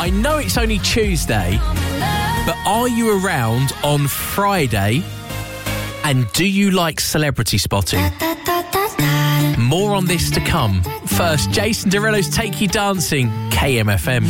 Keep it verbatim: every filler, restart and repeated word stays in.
I know it's only Tuesday, but are you around on Friday? And do you like celebrity spotting? More on this to come. First, Jason Derulo's Take You Dancing, K M F M.